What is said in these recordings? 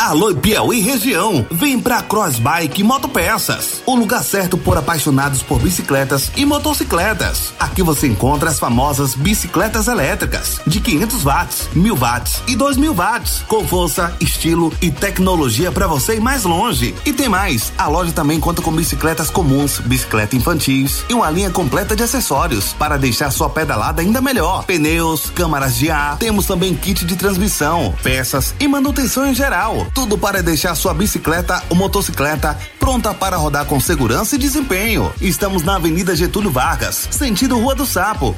Alô Piauí região, vem pra Crossbike Motopeças, o lugar certo por apaixonados por bicicletas e motocicletas. Aqui você encontra as famosas bicicletas elétricas de 500 watts, 1000 watts e 2000 watts, com força, estilo e tecnologia para você ir mais longe. E tem mais, a loja também conta com bicicletas comuns, bicicleta infantis e uma linha completa de acessórios para deixar sua pedalada ainda melhor. Pneus, câmaras de ar, temos também kit de transmissão, peças e manutenção em geral. Tudo para deixar sua bicicleta ou motocicleta pronta para rodar com segurança e desempenho. Estamos na Avenida Getúlio Vargas, sentido Rua do Sapo,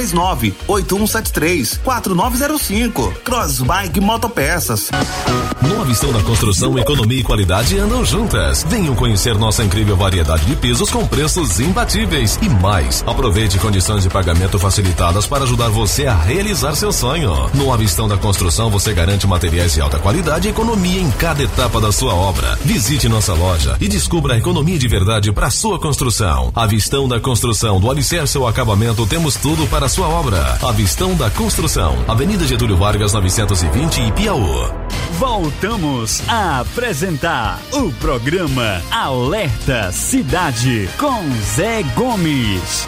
739-8173-4905. Crossbike Motopeças. No Avistão da Construção, economia e qualidade andam juntas. Venham conhecer nossa incrível variedade de pisos com preços imbatíveis. E mais, aproveite condições de pagamento facilitadas para ajudar você a realizar seu sonho. No Avistão da Construção, você garante materiais de alta qualidade e economia em cada etapa da sua obra. Visite nossa loja e descubra a economia de verdade para sua construção. Avistão da Construção, do alicerce ao acabamento, temos tudo para a sua obra. Avistão da Construção, Avenida Getúlio Vargas 920 e Piauí. Voltamos a apresentar o programa Alerta Cidade com Zé Gomes.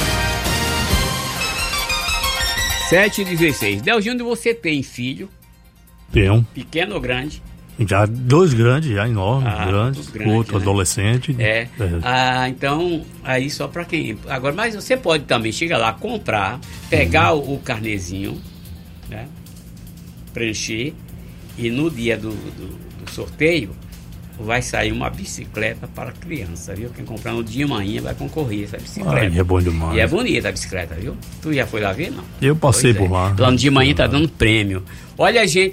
7h16. Delgino, você tem filho? Tenho. Pequeno ou grande? Já dois grandes, já enormes, grandes, outro né? Adolescente. Então, aí só pra quem... Agora, mas você pode também chegar lá, comprar, pegar o carnezinho, né? Preencher, e no dia do sorteio vai sair uma bicicleta para criança, viu? Quem comprar no dia de manhã vai concorrer essa bicicleta. É bom demais. E é bonita a bicicleta, viu? Tu já foi lá ver, não? Eu passei por lá. Lá no dia de manhã tá dando prêmio. Olha, gente,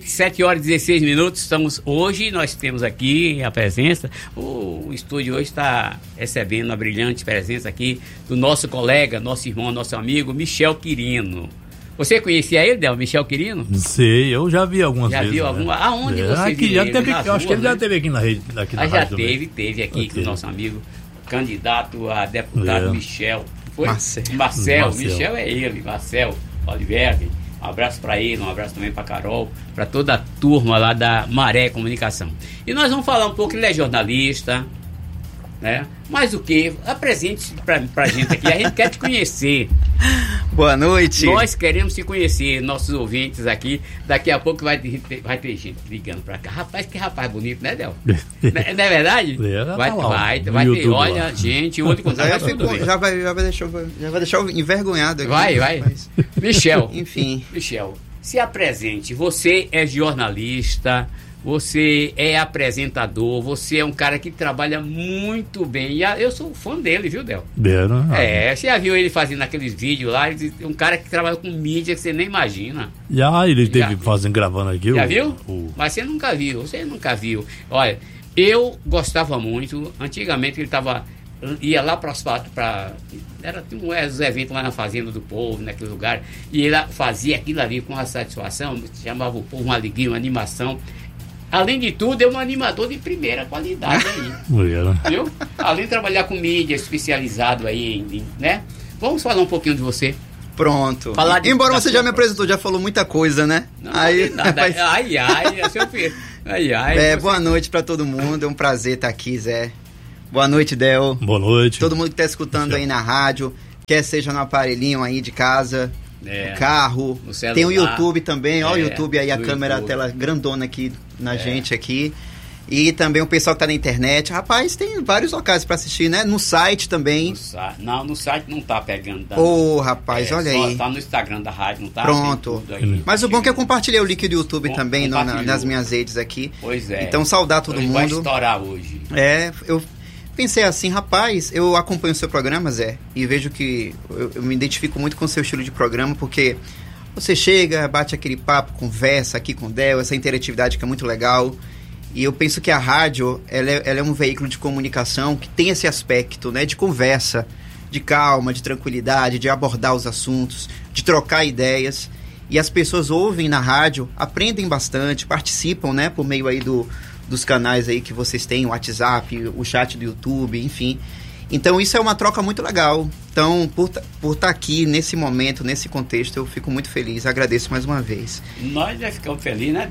7h16, hoje nós temos aqui a presença, o estúdio hoje está recebendo uma brilhante presença aqui do nosso colega, nosso irmão, nosso amigo, Michel Quirino. Você conhecia ele, Del, Michel Quirino? Sei, eu já vi algumas vezes. Já viu alguma? Aonde você viu já ele? teve, eu acho que ele já teve aqui na rede. Já teve aqui com o nosso amigo, candidato a deputado Michel. Foi? Marcel. Michel é ele, Marcel Oliveira. Um abraço para ele, um abraço também para Carol, para toda a turma lá da Maré Comunicação. E nós vamos falar um pouco, ele é jornalista, né? Mas o que? Apresente-se pra gente aqui, a gente quer te conhecer. Boa noite. Nós queremos te conhecer, nossos ouvintes aqui. Daqui a pouco vai ter gente ligando pra cá. Rapaz, que rapaz bonito, né, Del? Não é verdade? Vai ter, olha, lá. Gente, o outro contato já vai deixar envergonhado aqui. Vai. Michel. Enfim. Michel, se apresente. Você é jornalista, você é apresentador, você é um cara que trabalha muito bem. E eu sou fã dele, viu, Del? Você já viu ele fazendo aqueles vídeos lá? Ele é um cara que trabalha com mídia que você nem imagina. Ele teve gravando aqui. Já viu? Mas você nunca viu. Olha, eu gostava muito. Antigamente ele ia lá para tinha uns eventos lá na Fazenda do Povo, naquele lugar, e ele fazia aquilo ali com uma satisfação, chamava o povo uma alegria, uma animação. Além de tudo, é um animador de primeira qualidade aí. Viu? Além de trabalhar com mídia especializado aí, né? Vamos falar um pouquinho de você. Pronto. Embora você já me apresentou, já falou muita coisa, né? Não, nada. Seu filho. Boa noite pra todo mundo, é um prazer estar aqui, Zé. Boa noite, Del. Boa noite. Todo mundo que tá escutando aí na rádio, quer seja no aparelhinho aí de casa, no carro, no celular, tem o YouTube também, ó, o YouTube aí, a câmera, a tela grandona aqui na gente aqui. E também o pessoal que tá na internet. Rapaz, tem vários locais para assistir, né? No site também. No site não tá pegando. Rapaz, olha aí. Tá no Instagram da rádio, não tá? Pronto. Mas o bom é que eu compartilhei o link do YouTube também nas minhas redes aqui. Pois é. Então, saudar todo mundo. Vai estourar hoje. Eu pensei assim, rapaz, eu acompanho o seu programa, Zé, e vejo que eu me identifico muito com o seu estilo de programa, porque você chega, bate aquele papo, conversa aqui com o Del, essa interatividade que é muito legal. E eu penso que a rádio, ela é um veículo de comunicação que tem esse aspecto, né, de conversa, de calma, de tranquilidade, de abordar os assuntos, de trocar ideias. E as pessoas ouvem na rádio, aprendem bastante, participam, né, por meio aí dos canais aí que vocês têm, o WhatsApp, o chat do YouTube, enfim. Então isso é uma troca muito legal. Então, por estar aqui nesse momento, nesse contexto, eu fico muito feliz. Agradeço mais uma vez. Nós já ficamos felizes, né, Del?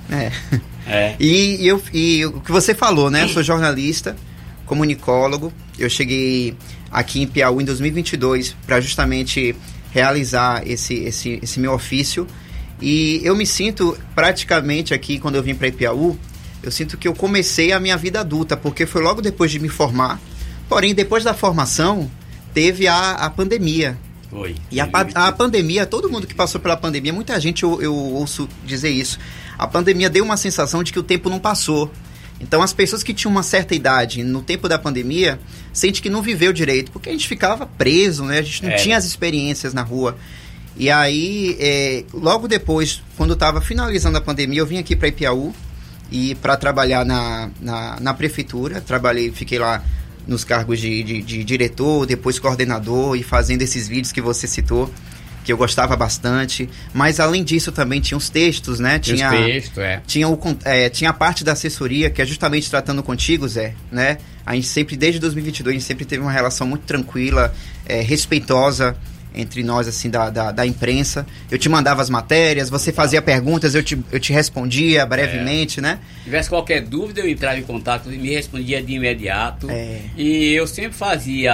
E o que você falou, né? Eu sou jornalista, comunicólogo. Eu cheguei aqui em Piauí em 2022 para justamente realizar esse meu ofício. E eu me sinto praticamente aqui, quando eu vim para Piauí, eu sinto que eu comecei a minha vida adulta, porque foi logo depois de me formar. Porém, depois da formação, teve a pandemia. Foi. E a pandemia, todo mundo que passou pela pandemia, muita gente eu ouço dizer isso. A pandemia deu uma sensação de que o tempo não passou. Então, as pessoas que tinham uma certa idade no tempo da pandemia, sente que não viveu direito, porque a gente ficava preso, né? A gente não tinha as experiências na rua. E aí, logo depois, quando estava finalizando a pandemia, eu vim aqui para Ipiaú e para trabalhar na prefeitura. Fiquei lá nos cargos de diretor, depois coordenador, e fazendo esses vídeos que você citou, que eu gostava bastante. Mas além disso também tinha os textos, né? Tinha a parte da assessoria, que é justamente tratando contigo, Zé, né? A gente sempre, desde 2022, a gente sempre teve uma relação muito tranquila, respeitosa entre nós, assim, da imprensa. Eu te mandava as matérias, você fazia perguntas, eu te respondia brevemente, né? Se tivesse qualquer dúvida, eu entrava em contato e me respondia de imediato. E eu sempre fazia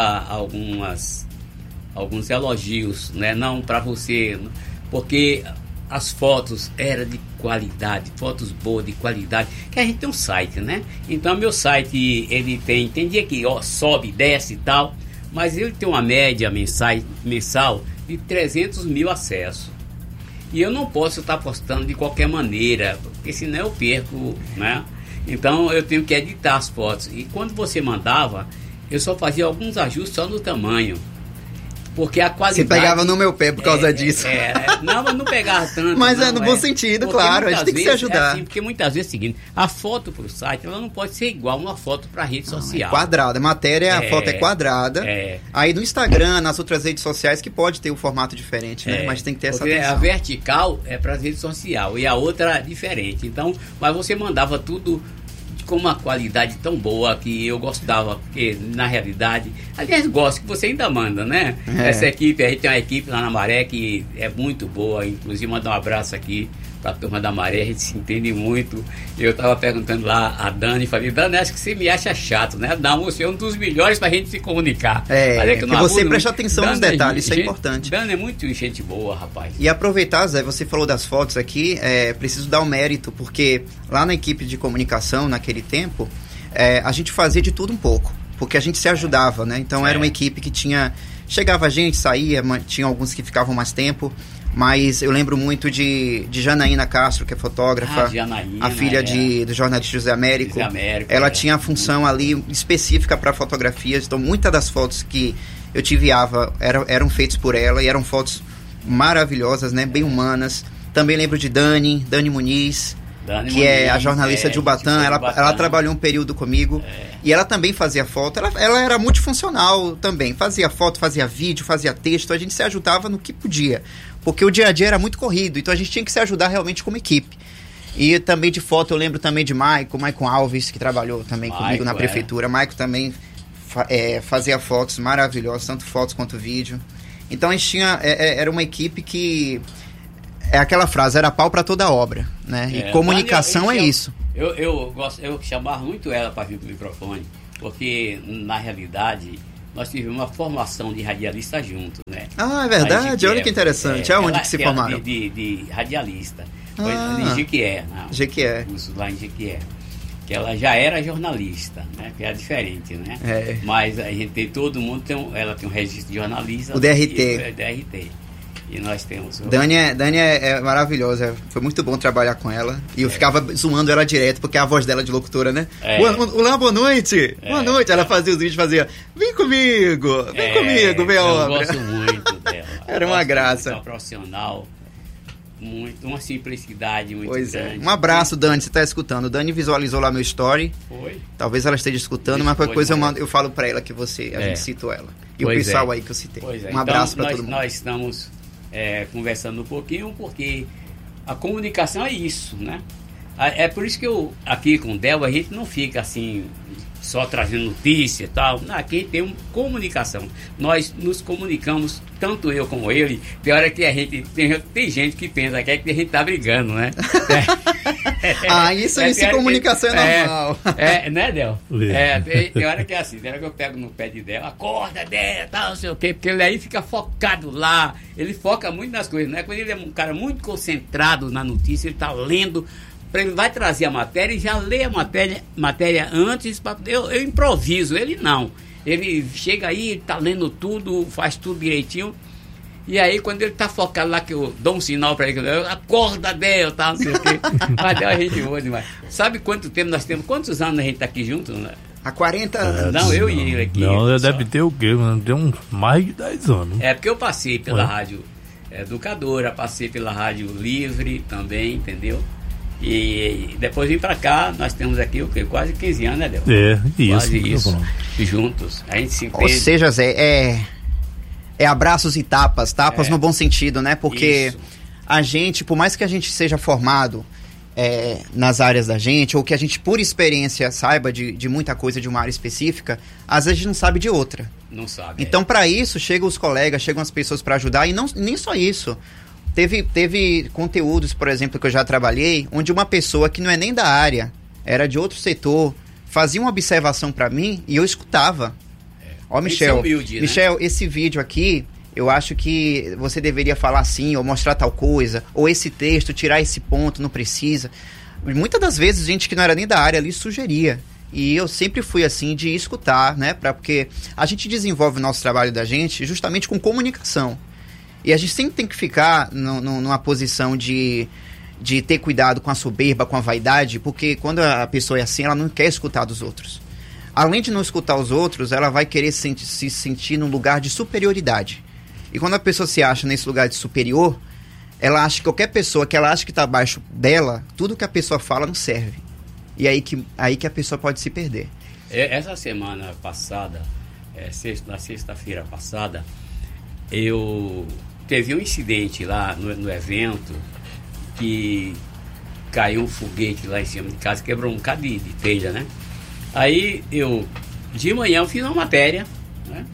alguns elogios, né? Não para você, porque as fotos eram de qualidade, fotos boas, de qualidade, que a gente tem um site, né? Então, meu site, ele tem dia que sobe, desce e tal, mas ele tem uma média mensal de 300 mil acessos. E eu não posso estar postando de qualquer maneira, porque senão eu perco, né? Então eu tenho que editar as fotos. E quando você mandava, eu só fazia alguns ajustes só no tamanho. Porque a qualidade... Você pegava no meu pé por causa disso. Não, mas não pegava tanto. Mas no bom sentido, porque claro, a gente tem que se ajudar. Porque muitas vezes é o seguinte, a foto para o site, ela não pode ser igual uma foto para a rede social. É quadrada, a foto é quadrada. Aí no Instagram, nas outras redes sociais, que pode ter um formato diferente, né? Mas tem que ter essa atenção. A vertical é para as redes sociais e a outra é diferente. Então, mas você mandava tudo com uma qualidade tão boa que eu gostava, porque na realidade, aliás, gosto que você ainda manda, né? Essa equipe, a gente tem uma equipe lá na Maré que é muito boa, inclusive mandar um abraço aqui para a turma da Maré, a gente se entende muito. Eu estava perguntando lá a Dani, falei, Dani, acho que você me acha chato, né? Não, você é um dos melhores para a gente se comunicar. Que você presta atenção nos detalhes, isso é importante. Dani é muito gente boa, rapaz. E aproveitar, Zé, você falou das fotos aqui, preciso dar um mérito, porque lá na equipe de comunicação, naquele tempo, a gente fazia de tudo um pouco, porque a gente se ajudava, né? Então era uma equipe que chegava a gente, saía, tinha alguns que ficavam mais tempo. Mas eu lembro muito de Janaína Castro, que é fotógrafa, a filha do jornalista José Américo. Ela tinha a função ali específica para fotografias, então muitas das fotos que eu te enviava eram feitas por ela e eram fotos maravilhosas, né, bem humanas. Também lembro de Dani Muniz, que é a jornalista de Ubatã. Ela trabalhou um período comigo e ela também fazia foto. Ela era multifuncional também, fazia foto, fazia vídeo, fazia texto. A gente se ajudava no que podia, porque o dia a dia era muito corrido, então a gente tinha que se ajudar realmente como equipe. E também de foto eu lembro também de Maicon Alves, que trabalhou também comigo na prefeitura. Maicon também fazia fotos maravilhosas, tanto fotos quanto vídeo. Então a gente tinha, era uma equipe que, é aquela frase, era pau para toda obra, né? E comunicação é isso. Eu chamava muito ela para vir pro microfone, porque na realidade nós tivemos uma formação de radialista junto, né? Ah, é verdade? Olha que interessante. Aonde que se formaram? De radialista. Foi em Jequié. Jequié. Lá em Jequié. Que ela já era jornalista, né? Que era diferente, né? Mas a gente tem, todo mundo ela tem um registro de jornalista. O DRT. DRT. E nós temos... Dani é maravilhosa. Foi muito bom trabalhar com ela. E eu ficava zoando ela direto, porque a voz dela de locutora, né? Olá, boa noite. Boa noite. Ela fazia os vídeos, vem comigo, vem a obra. Eu gosto muito dela. Era uma graça. Uma profissional, uma simplicidade muito grande. Um abraço, Dani, você está escutando. Dani visualizou lá meu story. Foi. Talvez ela esteja escutando, mas qualquer coisa eu falo para ela que a gente citou ela. E o pessoal aí que eu citei. Um abraço para todo mundo. Nós estamos conversando um pouquinho, porque a comunicação é isso, né? É por isso que aqui com o Del, a gente não fica assim só trazendo notícia e tal. Aqui tem uma comunicação. Nós nos comunicamos, tanto eu como ele. Tem hora que a gente. Tem gente que pensa que a gente tá brigando, né? Isso em comunicação é normal. Né, Del? Tem hora que é assim, tem hora que eu pego no pé de Del, acorda, Del, tal, não sei o quê, porque ele aí fica focado lá. Ele foca muito nas coisas, né? Quando ele é um cara muito concentrado na notícia, ele tá lendo. Ele vai trazer a matéria e já lê a matéria antes. Eu improviso, ele não. Ele chega aí, tá lendo tudo, faz tudo direitinho. E aí, quando ele tá focado lá, que eu dou um sinal pra ele, eu acorda, Del, tal, não sei o quê. Mas Del, a gente boa demais. Sabe quanto tempo nós temos? Quantos anos a gente tá aqui junto? Né? Há 40 anos. Não, eu e ele aqui. Não, deve ter o quê? Tem uns mais de 10 anos. É porque eu passei pela Rádio Educadora, passei pela Rádio Livre também, entendeu? E depois vim pra cá, nós temos aqui o quê? Quase 15 anos, né, Del? Quase isso. Juntos. A gente se entende. Ou seja, Zé, abraços e tapas no bom sentido, né? Porque isso. A gente, por mais que a gente seja formado nas áreas da gente, ou que a gente, por experiência, saiba de muita coisa de uma área específica, às vezes a gente não sabe de outra. Não sabe. Então, para isso, chegam os colegas, chegam as pessoas para ajudar, e nem só isso. Teve conteúdos, por exemplo, que eu já trabalhei, onde uma pessoa que não é nem da área, era de outro setor, fazia uma observação para mim e eu escutava. Ó, Michel, humilde, Michel, né? Esse vídeo aqui, eu acho que você deveria falar assim, ou mostrar tal coisa, ou esse texto, tirar esse ponto, não precisa. Muitas das vezes, gente que não era nem da área ali sugeria. E eu sempre fui assim, de escutar, né? Porque a gente desenvolve o nosso trabalho da gente justamente com comunicação. E a gente sempre tem que ficar numa posição de ter cuidado com a soberba, com a vaidade, porque quando a pessoa é assim, ela não quer escutar dos outros. Além de não escutar os outros, ela vai querer se sentir num lugar de superioridade. E quando a pessoa se acha nesse lugar de superior, ela acha que qualquer pessoa que ela acha que está abaixo dela, tudo que a pessoa fala não serve. E aí que a pessoa pode se perder. Essa semana passada, na sexta-feira passada, teve um incidente lá no evento que caiu um foguete lá em cima de casa, quebrou um bocado de telha, né? Aí de manhã eu fiz uma matéria, né?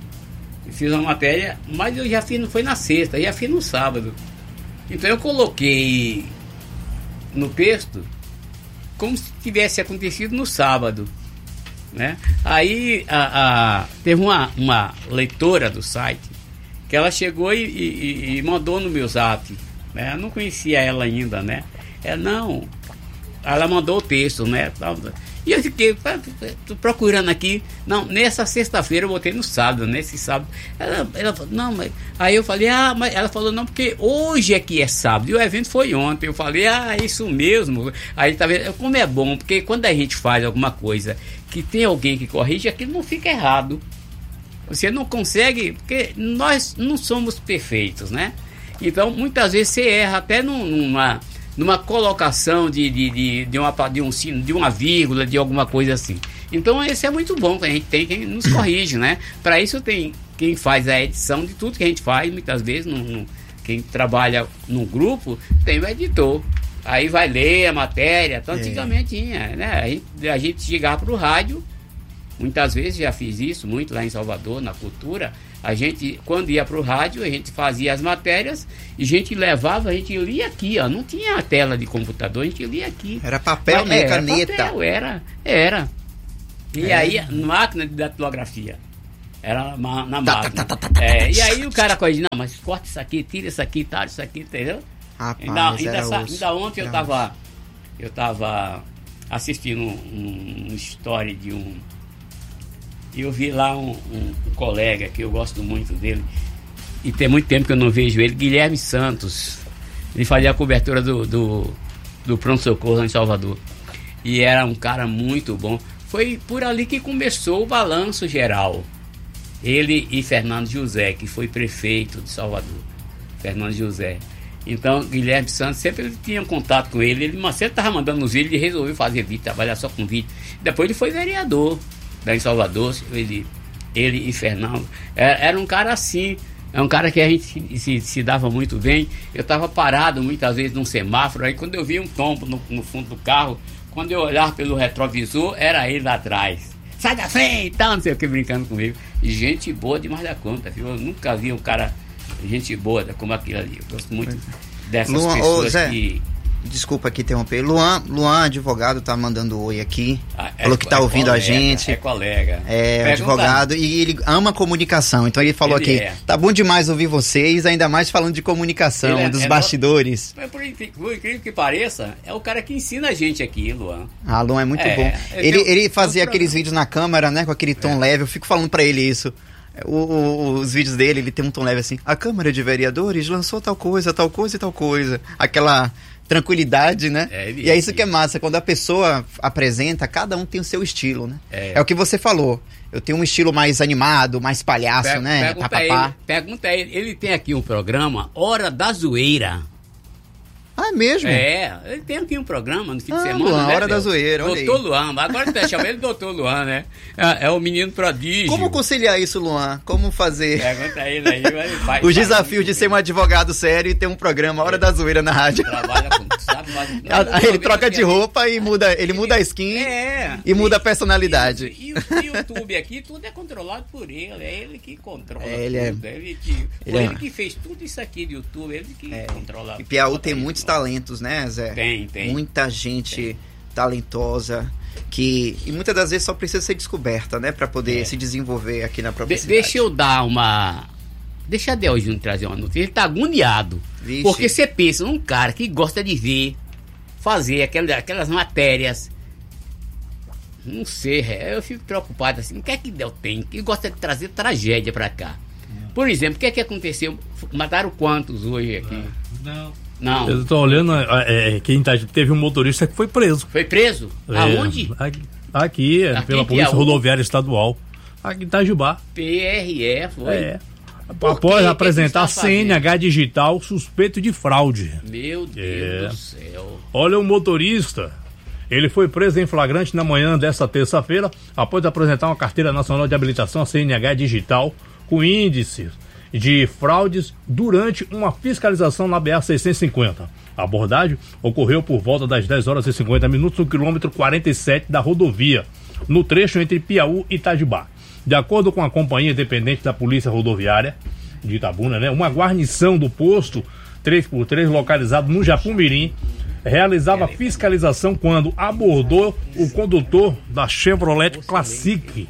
Mas eu já fiz, não foi na sexta, já fiz no sábado. Então eu coloquei no texto como se tivesse acontecido no sábado, né? Aí teve uma leitora do site que ela chegou e mandou no meu zap, né? Eu não conhecia ela ainda, né? Ela mandou o texto, né? E eu fiquei procurando aqui. Não, nessa sexta-feira eu botei no sábado, nesse sábado. Ela falou, não, mas... Aí eu falei, mas ela falou, não, porque hoje é que é sábado, e o evento foi ontem. Eu falei, isso mesmo. Aí tá vendo, como é bom, porque quando a gente faz alguma coisa que tem alguém que corrige, aquilo não fica errado. Você não consegue, porque nós não somos perfeitos, né? Então, muitas vezes você erra até numa colocação de uma vírgula, de alguma coisa assim. Então, isso é muito bom, que a gente tem quem nos corrige, né? Para isso tem quem faz a edição de tudo que a gente faz, muitas vezes, quem trabalha num grupo, tem o editor. Aí vai ler a matéria, então antigamente tinha, né? A gente chegava para o rádio. Muitas vezes já fiz isso, muito lá em Salvador, na cultura. A gente, quando ia para o rádio, a gente fazia as matérias e a gente levava, a gente lia aqui, ó. Não tinha a tela de computador, a gente lia aqui. Era papel, né? Caneta. Papel, era. E aí, máquina de datilografia. Era na máquina. E aí o cara diz, não, mas corta isso aqui, tira isso aqui, tá, isso aqui, entendeu? Ainda ontem eu tava assistindo um story de e eu vi lá um colega que eu gosto muito dele, e tem muito tempo que eu não vejo ele, Guilherme Santos. Ele fazia a cobertura do pronto-socorro em Salvador. E era um cara muito bom. Foi por ali que começou o balanço geral. Ele e Fernando José, que foi prefeito de Salvador. Fernando José. Então, Guilherme Santos, sempre ele tinha contato com ele. Ele sempre estava mandando nos vídeos, ele resolveu fazer vídeo, trabalhar só com vídeo. Depois ele foi vereador lá em Salvador, ele e Fernando. Era um cara assim, é um cara que a gente se dava muito bem. Eu estava parado muitas vezes num semáforo, aí quando eu vi um tombo no fundo do carro, quando eu olhar pelo retrovisor, era ele lá atrás. sai da frente, tal, não sei o que, brincando comigo. E gente boa demais da conta, viu? Eu nunca vi um cara, gente boa como aquele ali. Eu gosto muito dessas pessoas Zé, que... Desculpa aqui interromper. Luan, advogado, tá mandando oi aqui. Falou que tá ouvindo colega, a gente. É colega. É advogado e ele ama comunicação. Então ele falou aqui, tá bom demais ouvir vocês, ainda mais falando de comunicação, dos bastidores. Por incrível que pareça, é o cara que ensina a gente aqui, Luan. Luan é muito bom. Ele fazia aqueles vídeos na câmera, né, com aquele tom leve. Eu fico falando pra ele isso. Os vídeos dele, ele tem um tom leve assim. A Câmara de Vereadores lançou tal coisa e tal coisa. Aquela tranquilidade, né? E é isso que é massa, quando a pessoa apresenta, cada um tem o seu estilo, né? É o que você falou. Eu tenho um estilo mais animado, mais palhaço, né? Pergunta a ele. Ele tem aqui um programa, Hora da Zoeira. Ah, é mesmo? Ele tem aqui um programa no fim de semana. Luan, né, Hora da Zoeira, olha aí. Doutor Luan, agora você chama ele Doutor Luan, né? É o menino prodígio. Como conciliar isso, Luan? Como fazer? Pergunta a ele aí. Os desafios de ser um advogado sério e ter um programa Hora da Zoeira na rádio. Trabalha com, sabe? Ele troca de roupa e muda a skin e muda a personalidade. E o YouTube aqui, tudo é controlado por ele. É ele que controla tudo. Ele que fez tudo isso aqui do YouTube, ele que controla. E Piauí tem muitos talentos, né, Zé? Tem. Muita gente talentosa e muitas das vezes só precisa ser descoberta, né, para poder se desenvolver aqui na própria cidade. Deixa eu dar Deixa a Del Júnior trazer uma notícia. Ele tá agoniado. Vixe. Porque você pensa num cara que gosta de fazer aquelas matérias. Não sei, eu fico preocupado assim. O que é que Del tem? Que gosta de trazer tragédia pra cá. Por exemplo, o que é que aconteceu? Mataram quantos hoje aqui? Não. Eu tô olhando, teve um motorista que foi preso. Foi preso? Aonde? Aqui pela Polícia Rodoviária Estadual. Aqui em Itajubá. PRE, foi? Após apresentar CNH digital suspeito de fraude. Meu Deus do céu. Olha o motorista. Ele foi preso em flagrante na manhã desta terça-feira após apresentar uma carteira nacional de habilitação a CNH digital com índices de fraudes durante uma fiscalização na BR-650. A abordagem ocorreu por volta das 10 horas e 50 minutos no quilômetro 47 da rodovia, no trecho entre Piauí e Itajubá. De acordo com a companhia independente da Polícia Rodoviária de Itabuna, né, uma guarnição do posto 3x3 localizado no Japumirim realizava fiscalização quando abordou o condutor da Chevrolet Classic.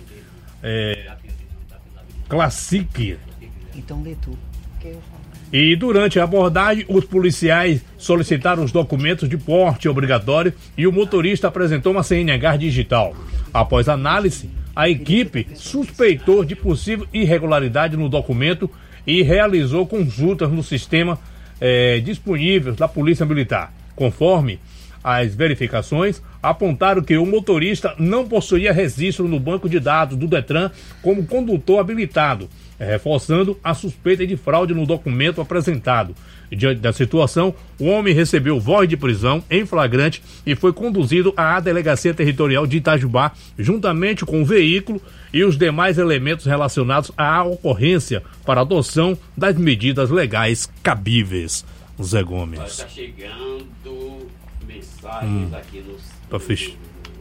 Então lê tu. E durante a abordagem, os policiais solicitaram os documentos de porte obrigatório e o motorista apresentou uma CNH digital. Após análise, a equipe suspeitou de possível irregularidade no documento e realizou consultas no sistema disponível da Polícia Militar. Conforme as verificações, apontaram que o motorista não possuía registro no banco de dados do Detran como condutor habilitado, reforçando a suspeita de fraude no documento apresentado. Diante da situação, o homem recebeu voz de prisão em flagrante e foi conduzido à Delegacia Territorial de Itajubá, juntamente com o veículo e os demais elementos relacionados à ocorrência para adoção das medidas legais cabíveis. Zé Gomes. Está chegando mensagens aqui no... Tá fechado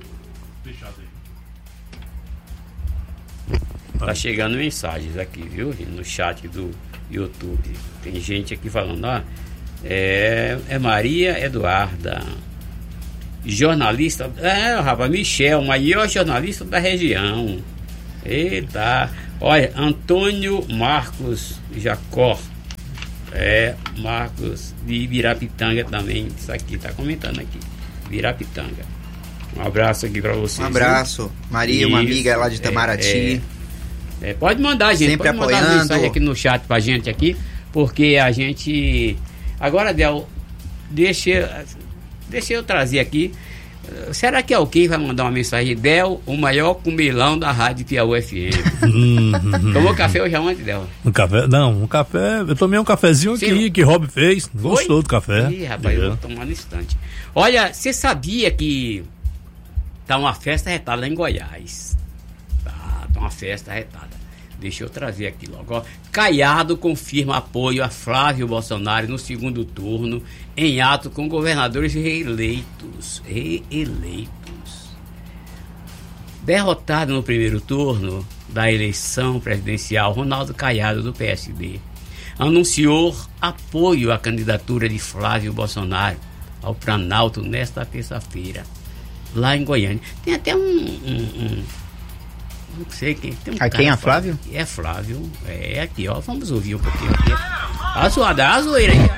aí. Tá chegando mensagens aqui, viu? No chat do YouTube. Tem gente aqui falando, é Maria Eduarda, jornalista, rapaz, Michel, maior jornalista da região. Eita, olha, Antônio Marcos Jacó, Marcos de Ibirapitanga também, isso aqui, tá comentando aqui, Ibirapitanga. Um abraço aqui pra vocês. Um abraço, viu? Maria, uma amiga lá de Itamaraty. Pode mandar, gente. Sempre pode mandar mensagem aqui no chat pra gente aqui, porque a gente... Agora, Del, deixa eu trazer aqui. Será que alguém vai mandar uma mensagem? Del, o maior comilão da Rádio Piauí FM. Tomou café hoje aonde, Del? Um café? Não, um café... Eu tomei um cafezinho aqui que Rob fez. Gostou do café. Ih, rapaz, eu vou tomar no instante. Olha, você sabia que tá uma festa retada lá em Goiás? Tá uma festa retada. Deixa eu trazer aqui logo. Caiado confirma apoio a Flávio Bolsonaro no segundo turno, em ato com governadores reeleitos. Derrotado no primeiro turno da eleição presidencial, Ronaldo Caiado, do PSD, anunciou apoio à candidatura de Flávio Bolsonaro ao Planalto nesta terça-feira, lá em Goiânia. Tem até não sei quem. Tem quem é Flávio? É Flávio. É aqui, ó. Vamos ouvir um pouquinho aqui. A zoeira aí.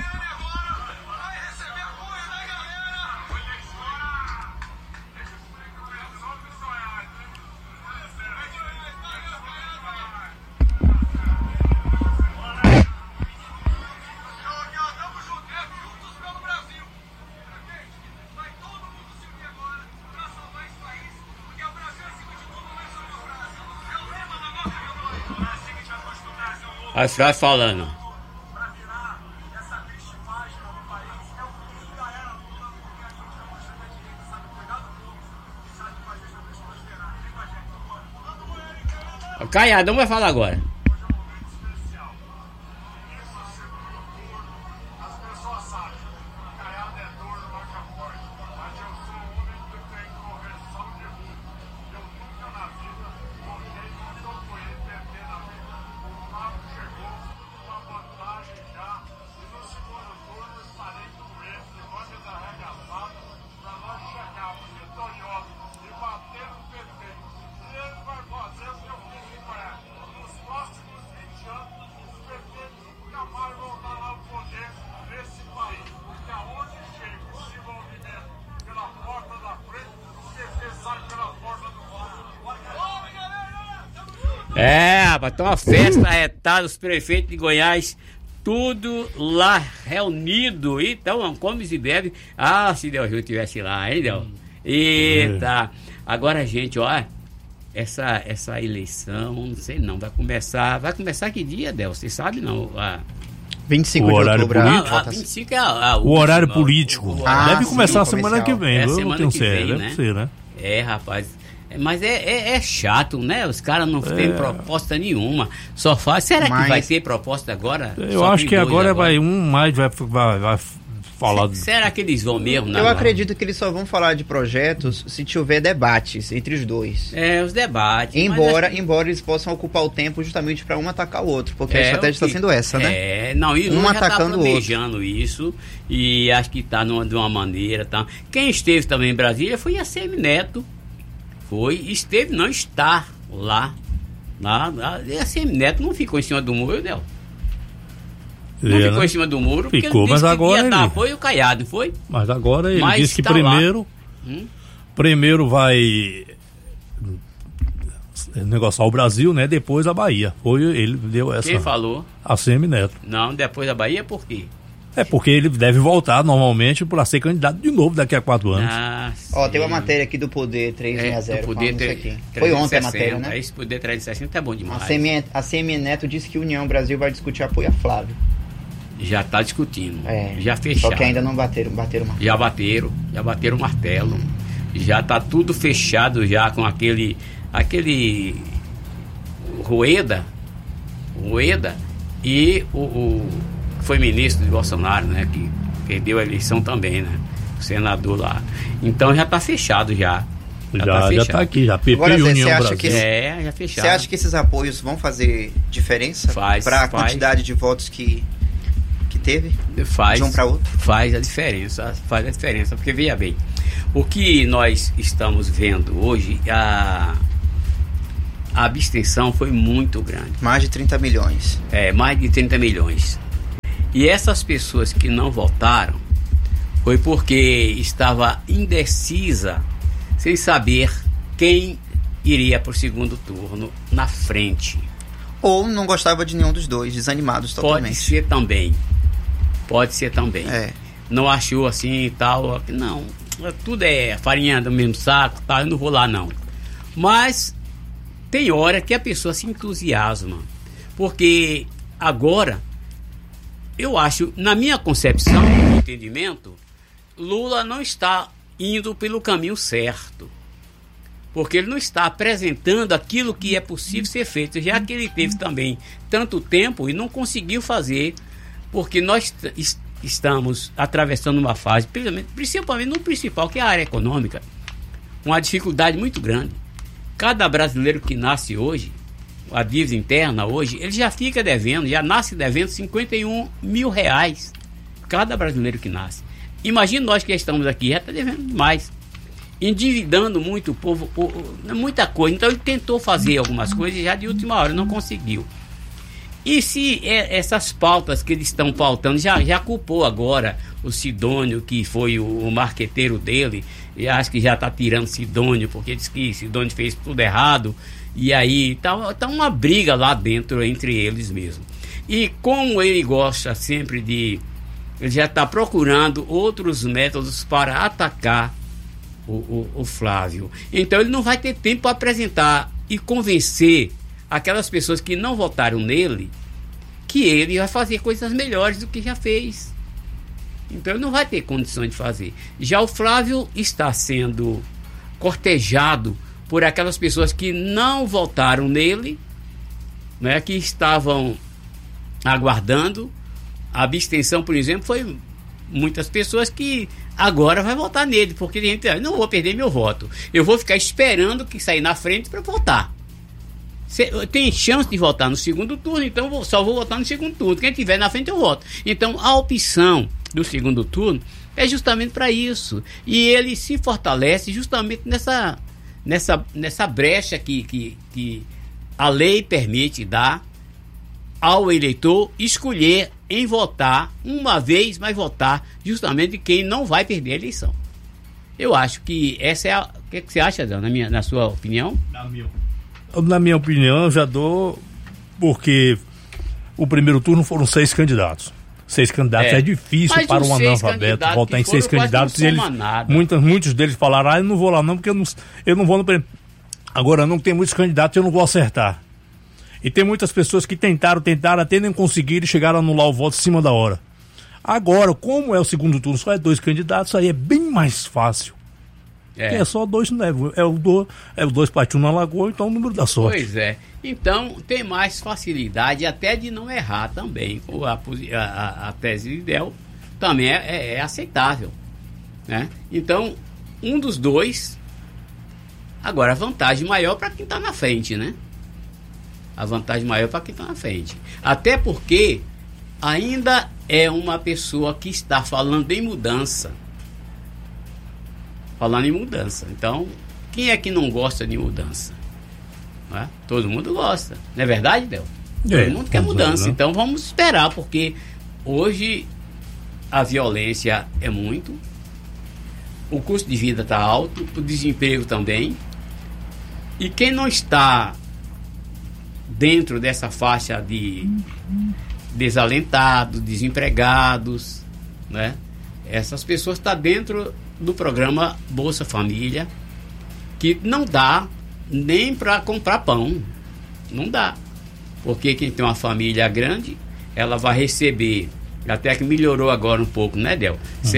Aí Flávio falando. O Caiadão vai falar agora. Rapaz, tem uma festa arretada, os prefeitos de Goiás, tudo lá reunido. Então, come e bebe. Ah, se Deus estivesse lá, hein, Deus? Eita! Agora, gente, ó, essa eleição, não sei não, vai começar que dia, Deus? Você sabe não? 25 de outubro. 25 o horário político. Deve começar a semana que vem. Eu não tenho certeza, deve ser, né? Rapaz. Mas é chato, né? Os caras não têm proposta nenhuma. Só faz. Será que vai ter proposta agora? Eu acho que agora vai falar. Será que eles vão mesmo? Eu acredito que eles só vão falar de projetos se tiver debates entre os dois. Os debates. Embora eles possam ocupar o tempo justamente para um atacar o outro, porque a estratégia está sendo essa, né? Não, e um atacando o outro. Isso, e acho que está de uma maneira. Tá. Quem esteve também em Brasília foi a Semineto. Está lá. E a Semineto não ficou em cima do muro, Del. Não ficou em cima do muro, porque ficou, mas agora ia dar apoio Caiado, não foi? Mas agora ele disse que primeiro vai negociar o Brasil, né? Depois a Bahia. Ele deu essa. Quem falou? A Semineto. Não, depois da Bahia, por quê? É porque ele deve voltar normalmente para ser candidato de novo daqui a 4 anos. Tem uma matéria aqui do Poder 360. Do Poder Foi ontem a matéria, né? Esse Poder 360 é bom demais. A Semineto disse que a União Brasil vai discutir apoio a Flávio. Já está discutindo. Já fecharam. Só que ainda não bateram o martelo. Já bateram o martelo. Já está tudo fechado já com aquele Rueda e o foi ministro de Bolsonaro, né, que perdeu a eleição também, né, o senador lá. Então já está fechado já. Já está aqui, já PP e União Brasil. Já fechado. Você acha que esses apoios vão fazer diferença para a quantidade de votos que teve? Faz, de um para outro? Faz a diferença, porque veja bem, o que nós estamos vendo hoje, a abstenção foi muito grande. Mais de 30 milhões. Mais de 30 milhões. E essas pessoas que não votaram foi porque estava indecisa, sem saber quem iria para o segundo turno na frente. Ou não gostava de nenhum dos dois, desanimados totalmente. Pode ser também. Não achou assim e tal. Não, tudo é farinha do mesmo saco, tá, eu não vou lá não. Mas tem hora que a pessoa se entusiasma. Porque agora, eu acho, na minha concepção, no entendimento, Lula não está indo pelo caminho certo. Porque ele não está apresentando aquilo que é possível ser feito, já que ele teve também tanto tempo e não conseguiu fazer, porque nós estamos atravessando uma fase, principalmente no principal, que é a área econômica, uma dificuldade muito grande. cada brasileiro que nasce hoje, a dívida interna hoje, ele já fica devendo, já nasce devendo 51 mil reais. Cada brasileiro que nasce. Imagina nós que estamos aqui, já está devendo mais. Endividando muito o povo, muita coisa. Então ele tentou fazer algumas coisas e já de última hora não conseguiu. E se essas pautas que eles estão pautando, já culpou agora o Sidônio, que foi o marqueteiro dele, e acho que já está tirando Sidônio, porque diz que Sidônio fez tudo errado, e aí tá uma briga lá dentro entre eles mesmo. E como ele gosta sempre ele já está procurando outros métodos para atacar o Flávio. Então ele não vai ter tempo para apresentar e convencer aquelas pessoas que não votaram nele que ele vai fazer coisas melhores do que já fez. Então ele não vai ter condições de fazer. Já o Flávio está sendo cortejado por aquelas pessoas que não votaram nele, né, que estavam aguardando. A abstenção, por exemplo, foi muitas pessoas que agora vai votar nele, porque a gente não vou perder meu voto. Eu vou ficar esperando que sair na frente para votar. Tem chance de votar no segundo turno, então só vou votar no segundo turno. Quem tiver na frente eu voto. Então a opção do segundo turno é justamente para isso. E ele se fortalece justamente nessa brecha que a lei permite dar ao eleitor escolher em votar uma vez, mas votar justamente quem não vai perder a eleição. Eu acho que essa é a... O que você acha, Adão, na sua opinião? Na minha opinião, eu já dou, porque o primeiro turno foram 6 candidatos. 6 candidatos é difícil para um analfabeto votar em 6 candidatos. E muitos deles falaram, eu não vou lá não, porque eu não vou no primeiro. Agora, não tem muitos candidatos, eu não vou acertar. E tem muitas pessoas que tentaram, até nem conseguiram e chegaram a anular o voto em cima da hora. Agora, como é o segundo turno, só é 2 candidatos, aí é bem mais fácil. É só 2, não é o 2 partiu na lagoa, então o número da sorte. Pois é. Então, tem mais facilidade até de não errar também. A tese de Del também é aceitável, né? Então, um dos dois, agora a vantagem maior para quem está na frente, né? A vantagem maior para quem está na frente. Até porque ainda é uma pessoa que está falando em mudança. Falando em mudança. Então, quem é que não gosta de mudança? Não é? Todo mundo gosta. Não é verdade, Del? Todo mundo quer mudança. Né? Então, vamos esperar, porque hoje a violência é muito, o custo de vida está alto, o desemprego também. E quem não está dentro dessa faixa de desalentados, desempregados, né? Essas pessoas estão dentro do programa Bolsa Família, que não dá nem para comprar pão. Não dá. Porque quem tem uma família grande, ela vai receber, até que melhorou agora um pouco, né, Del?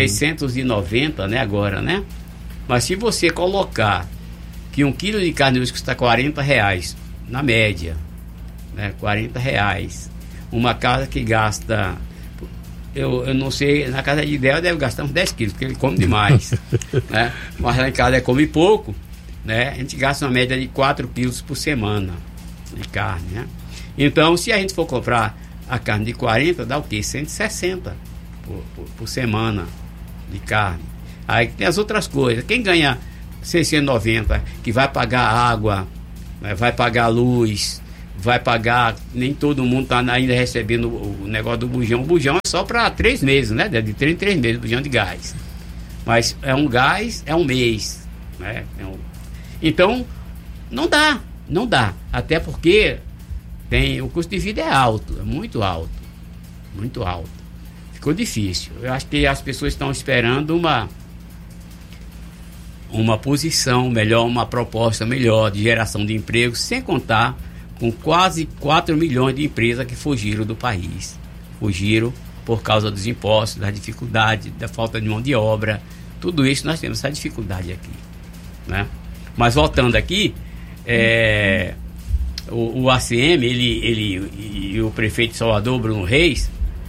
690, né, agora, né? Mas se você colocar que 1 quilo de carne hoje custa R$40, na média, né, R$40, uma casa que gasta... Eu não sei, na casa de Del deve gastar uns 10 quilos, porque ele come demais. Né? Mas lá em casa come pouco, né? A gente gasta uma média de 4 quilos por semana de carne, né? Então, se a gente for comprar a carne de 40, dá o quê? 160 por semana de carne. Aí tem as outras coisas. Quem ganha 690, que vai pagar água, né? Vai pagar luz, vai pagar, nem todo mundo está ainda recebendo o negócio do bujão. O bujão é só para 3 meses, né? De 3 em 3 meses, bujão de gás. Mas é um gás, é um mês, né? Então, não dá. Até porque o custo de vida é alto, é muito alto. Ficou difícil. Eu acho que as pessoas estão esperando uma posição melhor, uma proposta melhor de geração de emprego, sem contar com quase 4 milhões de empresas que fugiram do país. Fugiram por causa dos impostos, das dificuldades, da falta de mão de obra. Tudo isso nós temos essa dificuldade aqui, né? Mas voltando aqui, o ACM, ele e o prefeito de Salvador, Bruno Reis,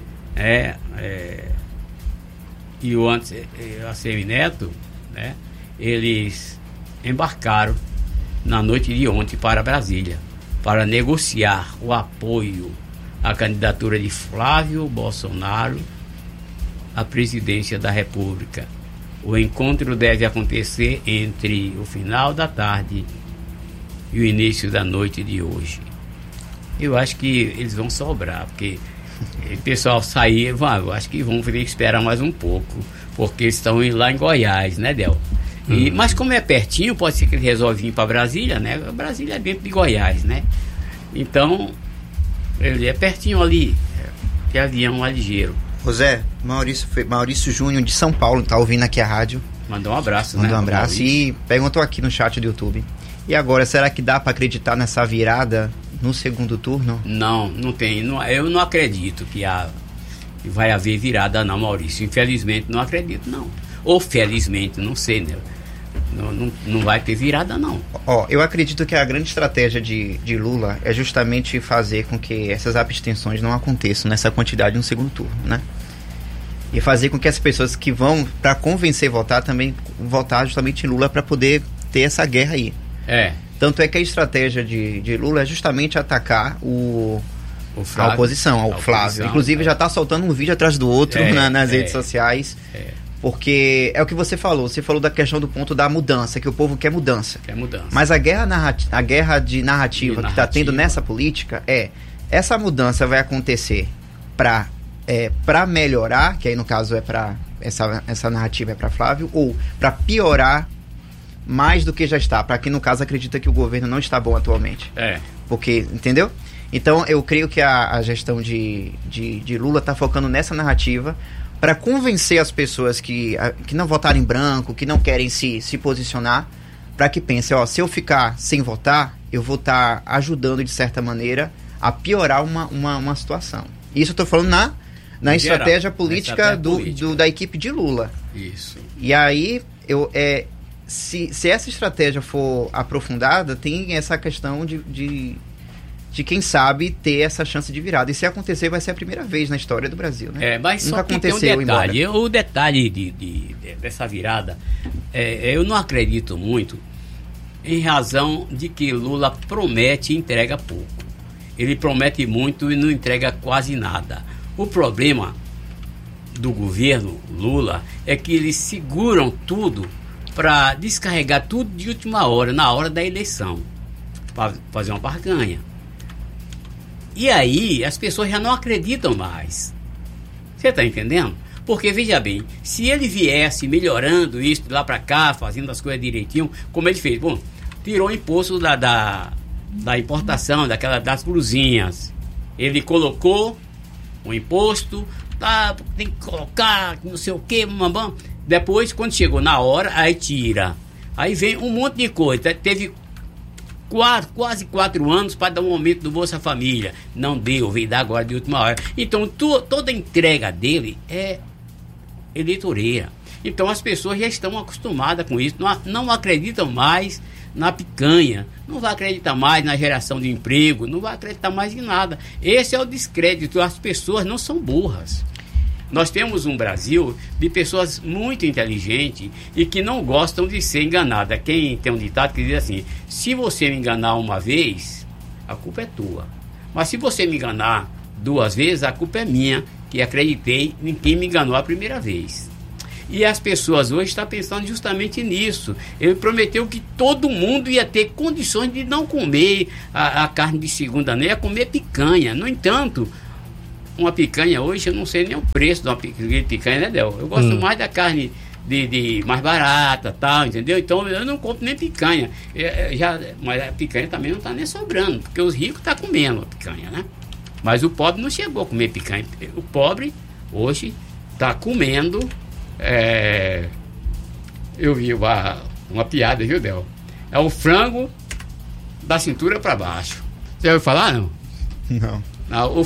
e o ACM Neto, né? Eles embarcaram na noite de ontem para Brasília, para negociar o apoio à candidatura de Flávio Bolsonaro à presidência da República. O encontro deve acontecer entre o final da tarde e o início da noite de hoje. Eu acho que eles vão sobrar, porque o pessoal sair, eu acho que vão ter que esperar mais um pouco, porque eles estão lá em Goiás, né, Del? Mas como é pertinho, pode ser que eles resolvem ir para Brasília, né? Brasília é dentro de Goiás, né? Então, ele é pertinho ali, que é avião lá ligeiro. José, Maurício Júnior de São Paulo, tá ouvindo aqui a rádio. Mandou um abraço, Mandou um abraço e perguntou aqui no chat do YouTube. E agora, será que dá para acreditar nessa virada no segundo turno? Não tem. Eu não acredito que vai haver virada, não, Maurício. Infelizmente, não acredito, não. Ou felizmente, não sei, né? Não vai ter virada, não. Eu acredito que a grande estratégia de Lula é justamente fazer com que essas abstenções não aconteçam nessa quantidade no segundo turno, né? E fazer com que as pessoas que vão para convencer votar também votar justamente em Lula para poder ter essa guerra aí. Tanto é que a estratégia de Lula é justamente atacar a oposição, ao Flávio. Inclusive já está soltando um vídeo atrás do outro nas redes sociais. Porque é o que você falou da questão do ponto da mudança, que o povo quer mudança. Mas a guerra de narrativa que está tendo nessa política essa mudança vai acontecer para melhorar, que aí no caso essa narrativa é para Flávio, ou para piorar mais do que já está, para quem no caso acredita que o governo não está bom atualmente. Porque, entendeu? Então eu creio que a gestão de Lula está focando nessa narrativa para convencer as pessoas que não votaram em branco, que não querem se posicionar, para que pensem, se eu ficar sem votar, eu vou estar ajudando de certa maneira a piorar uma situação. Isso eu estou falando na estratégia política da equipe de Lula. Isso. E aí, se essa estratégia for aprofundada, tem essa questão de quem sabe ter essa chance de virada. E se acontecer, vai ser a primeira vez na história do Brasil, né? Mas nunca só que aconteceu, tem um detalhe. O detalhe dessa virada, eu não acredito muito, em razão de que Lula promete e entrega pouco. Ele promete muito e não entrega quase nada. O problema do governo Lula é que eles seguram tudo para descarregar tudo de última hora, na hora da eleição, para fazer uma barganha. E aí as pessoas já não acreditam mais. Você está entendendo? Porque, veja bem, se ele viesse melhorando isso de lá para cá, fazendo as coisas direitinho, como ele fez, tirou o imposto da importação, das blusinhas. Ele colocou o imposto, tem que colocar, não sei o que, mamãe. Depois, quando chegou na hora, aí tira. Aí vem um monte de coisa. Teve quase 4 anos para dar um aumento do Bolsa Família. Não deu, veio dar agora de última hora. Então, toda a entrega dele é eleitoreira. Então, as pessoas já estão acostumadas com isso. Não acreditam mais na picanha. Não vai acreditar mais na geração de emprego. Não vai acreditar mais em nada. Esse é o descrédito. As pessoas não são burras. Nós temos um Brasil de pessoas muito inteligentes e que não gostam de ser enganadas. Quem tem um ditado que diz assim: se você me enganar uma vez, a culpa é tua. Mas se você me enganar 2 vezes, a culpa é minha, que acreditei em quem me enganou a primeira vez. E as pessoas hoje estão pensando justamente nisso. Ele prometeu que todo mundo ia ter condições de não comer a carne de segunda, nem ia comer picanha. No entanto, uma picanha hoje, eu não sei nem o preço de uma picanha, né, Del? Eu gosto mais da carne de mais barata, tal, entendeu? Então eu não compro nem picanha. Mas a picanha também não está nem sobrando, porque os ricos estão comendo a picanha, né? Mas o pobre não chegou a comer picanha. O pobre hoje está comendo. Eu vi uma piada, viu, Del? É o frango da cintura para baixo. Você já ouviu falar, não? Não.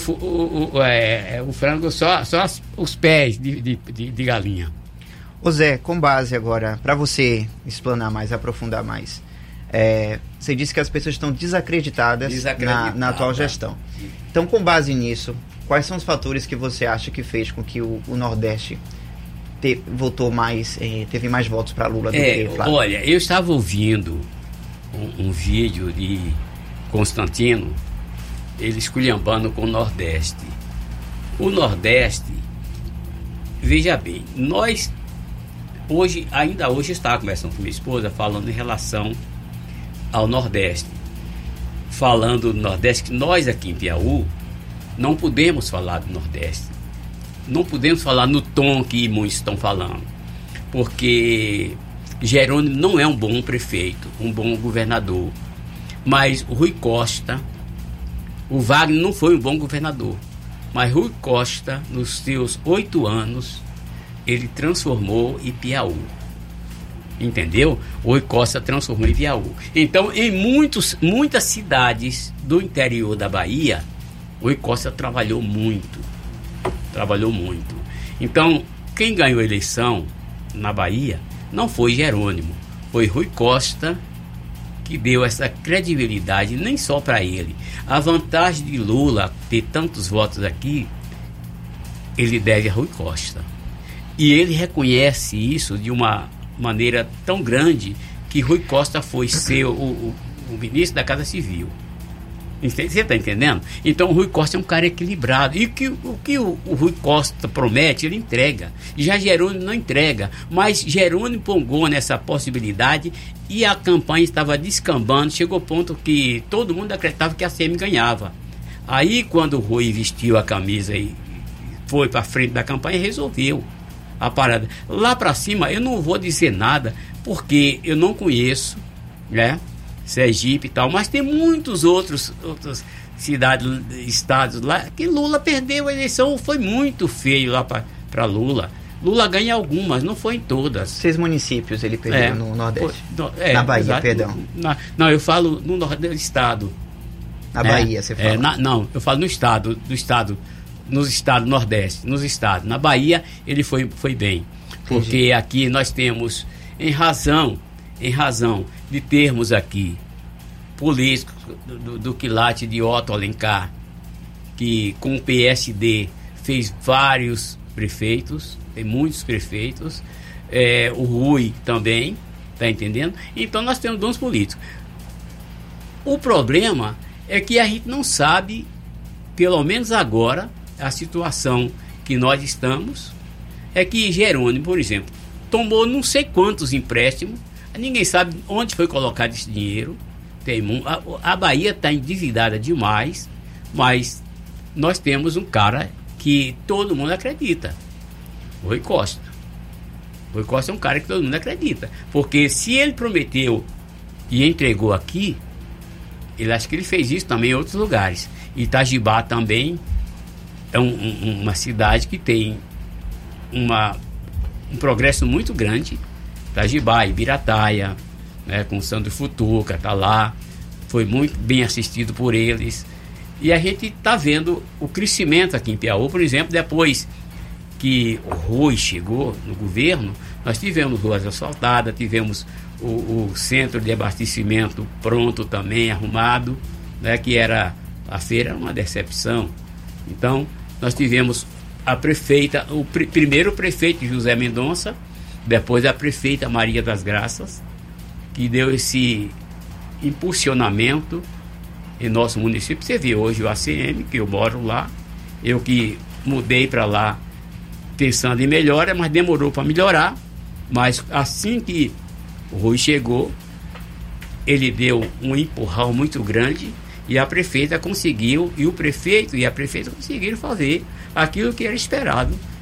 O frango só os pés de galinha. Ô Zé, com base agora, para você explanar mais, aprofundar mais, você disse que as pessoas estão desacreditadas na atual gestão. Então, com base nisso, quais são os fatores que você acha que fez com que o Nordeste teve mais votos para Lula do que Flávio? Olha, eu estava ouvindo um vídeo de Constantino, ele esculhambando com o Nordeste. O Nordeste, veja bem, nós ainda hoje estava conversando com minha esposa, falando em relação ao Nordeste. Falando do Nordeste, que nós aqui em Piauí não podemos falar do Nordeste. Não podemos falar no tom que muitos estão falando. Porque Jerônimo não é um bom prefeito, um bom governador. Mas o Rui Costa, o Wagner não foi um bom governador. Mas Rui Costa, nos seus 8 anos, ele transformou em Piauí. Entendeu? O Rui Costa transformou em Piauí. Então, em muitas cidades do interior da Bahia, o Rui Costa trabalhou muito. Então, quem ganhou a eleição na Bahia não foi Jerônimo, foi Rui Costa, que deu essa credibilidade, nem só para ele. A vantagem de Lula ter tantos votos aqui, ele deve a Rui Costa. E ele reconhece isso de uma maneira tão grande que Rui Costa foi ser o ministro da Casa Civil. Você está entendendo? Então o Rui Costa é um cara equilibrado. E o que o Rui Costa promete, ele entrega. Já Jerônimo não entrega. Mas Jerônimo pongou nessa possibilidade e a campanha estava descambando. Chegou ao ponto que todo mundo acreditava que a CM ganhava. Aí quando o Rui vestiu a camisa e foi para frente da campanha, resolveu a parada. Lá para cima eu não vou dizer nada, porque eu não conheço, né, Sergipe e tal, mas tem muitas outras cidades, estados lá, que Lula perdeu a eleição, foi muito feio lá para Lula. Lula ganha algumas, não foi em todas. 6 municípios ele perdeu no Nordeste. Na Bahia, exato, perdão. Não, eu falo no Nordeste, estado. Na Bahia, você fala. Não, eu falo no estado, nos estados Nordeste, nos estados. Na Bahia ele foi bem. Porque aqui nós temos, em razão de termos aqui políticos do quilate de Otto Alencar, que com o PSD fez vários prefeitos, tem muitos prefeitos, o Rui também, tá entendendo? Então nós temos bons políticos. O problema é que a gente não sabe, pelo menos agora, a situação que nós estamos, é que Jerônimo, por exemplo, tomou não sei quantos empréstimos, ninguém sabe onde foi colocado esse dinheiro. A Bahia está endividada demais, mas nós temos um cara que todo mundo acredita, o Rui Costa. O Rui Costa é um cara que todo mundo acredita, porque se ele prometeu e entregou aqui, ele acha que ele fez isso também em outros lugares. Itajibá também é uma cidade que tem um progresso muito grande. Itajibá, Ibirataia, né, com o Sandro Futuca, está lá, foi muito bem assistido por eles. E a gente está vendo o crescimento aqui em Piauí, por exemplo, depois que o Rui chegou no governo, nós tivemos ruas asfaltadas, tivemos o centro de abastecimento pronto também, arrumado, né, que era a feira, uma decepção. Então, nós tivemos a prefeita, primeiro o prefeito José Mendonça, depois a prefeita Maria das Graças, que deu esse impulsionamento em nosso município. Você vê hoje o ACM, que eu moro lá, eu que mudei para lá pensando em melhora, mas demorou para melhorar. Mas assim que o Rui chegou, ele deu um empurrão muito grande e a prefeita conseguiu, e o prefeito e a prefeita conseguiram fazer aquilo que era esperado